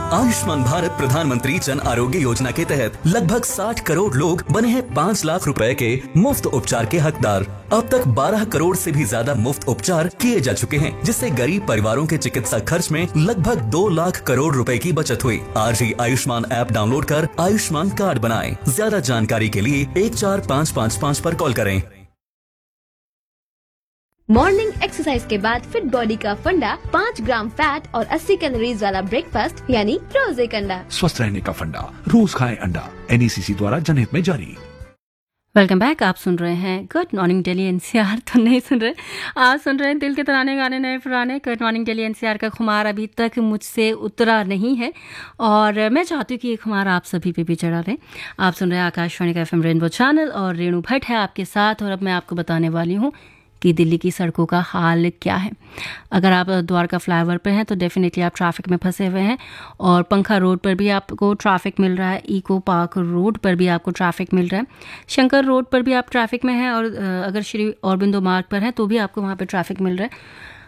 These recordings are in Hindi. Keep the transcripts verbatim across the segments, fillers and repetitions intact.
आयुष्मान भारत प्रधानमंत्री जन आरोग्य योजना के तहत लगभग साठ करोड़ लोग बने हैं पाँच लाख रुपए के मुफ्त उपचार के हकदार। अब तक बारह करोड़ से भी ज्यादा मुफ्त उपचार किए जा चुके हैं, जिससे गरीब परिवारों के चिकित्सा खर्च में लगभग दो लाख करोड़ रुपए की बचत हुई। आज ही आयुष्मान ऐप डाउनलोड कर आयुष्मान कार्ड बनाएं। ज्यादा जानकारी के लिए एक चार पाँच पाँच पाँच पर कॉल करें। मॉर्निंग एक्सरसाइज के बाद फिट बॉडी का फंडा, पाँच ग्राम फैट और अस्सी कैलोरीज वाला ब्रेकफास्ट यानी रोज एक अंडा। स्वस्थ रहने का फंडा, रोज खाएं अंडा। एन ई सी सी द्वारा जनहित में जारी। Welcome back. आप सुन रहे हैं गुड मॉर्निंग दिल्ली एनसीआर। तो नहीं सुन रहे, आज सुन रहे हैं दिल के तराने गाने नए पुराने। गुड मॉर्निंग दिल्ली एनसीआर का खुमार अभी तक मुझसे उतरा नहीं है और मैं चाहती हूँ कि ये खुमार आप सभी पे भी चढ़ा रहे। आप सुन रहे हैं आकाशवाणी का एफएम रेनबो चैनल और रेणु भट्ट है आपके साथ। और अब मैं आपको बताने वाली हूँ कि दिल्ली की सड़कों का हाल क्या है। अगर आप द्वारका फ्लाईओवर पर हैं तो डेफिनेटली आप ट्रैफिक में फंसे हुए हैं और पंखा रोड पर भी आपको ट्रैफिक मिल रहा है, इको पार्क रोड पर भी आपको ट्रैफिक मिल रहा है, शंकर रोड पर भी आप ट्रैफिक में हैं और अगर श्री औरबिंदो मार्ग पर हैं तो भी आपको वहाँ पर ट्रैफिक मिल रहा है।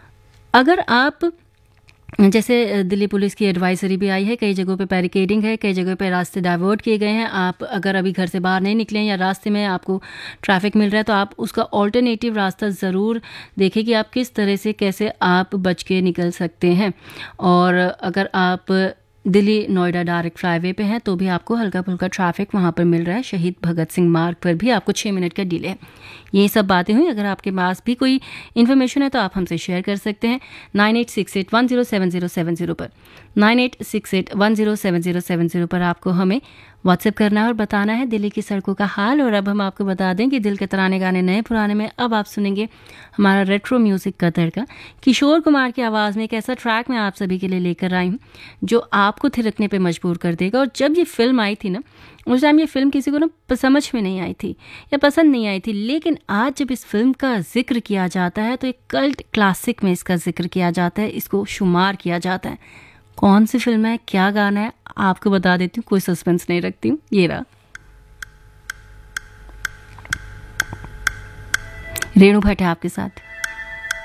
अगर आप जैसे दिल्ली पुलिस की एडवाइजरी भी आई है, कई जगहों पे बैरिकेडिंग है, कई जगहों पे रास्ते डाइवर्ट किए गए हैं। आप अगर अभी घर से बाहर नहीं निकले या रास्ते में आपको ट्रैफिक मिल रहा है तो आप उसका ऑल्टरनेटिव रास्ता ज़रूर देखें कि आप किस तरह से कैसे आप बच के निकल सकते हैं। और अगर आप दिल्ली नोएडा डायरेक्ट फ्लाईवे पे हैं तो भी आपको हल्का फुल्का ट्रैफिक वहाँ पर मिल रहा है। शहीद भगत सिंह मार्ग पर भी आपको छः मिनट का डिले है। ये सब बातें हुई। अगर आपके पास भी कोई इन्फॉर्मेशन है तो आप हमसे शेयर कर सकते हैं nine eight six eight one zero seven zero seven zero पर nine eight six eight one zero seven zero seven zero पर आपको हमें व्हाट्सएप करना है और बताना है दिल्ली की सड़कों का हाल। और अब हम आपको बता दें कि दिल के तराने गाने नए पुराने में अब आप सुनेंगे हमारा रेट्रो म्यूज़िक का तड़का। किशोर कुमार की आवाज़ में एक ऐसा ट्रैक मैं आप सभी के लिए लेकर आई हूँ जो आपको थिरकने पे मजबूर कर देगा। और जब ये फिल्म आई थी ना, उस टाइम ये फिल्म किसी को ना समझ में नहीं आई थी या पसंद नहीं आई थी, लेकिन आज जब इस फिल्म का जिक्र किया जाता है तो एक कल्ट क्लासिक में इसका जिक्र किया जाता है, इसको शुमार किया जाता है। कौन सी फिल्म है, क्या गाना है, आपको बता देती हूँ, कोई सस्पेंस नहीं रखती हूँ। ये रहा रेणु भट्ट है आपके साथ।